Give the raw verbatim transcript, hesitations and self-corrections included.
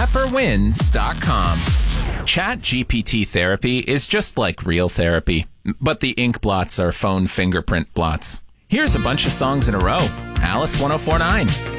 pepper wins dot com. Chat G P T therapy is just like real therapy, but the ink blots are phone fingerprint blots. Here's a bunch of songs in a row. Alice one oh four point nine.